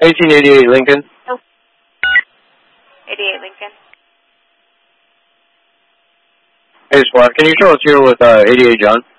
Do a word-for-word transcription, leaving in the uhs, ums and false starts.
eighteen eighty-eight Lincoln. eighty-eight Lincoln. Hey, Squad, can you show us here with uh, eighty-eight John?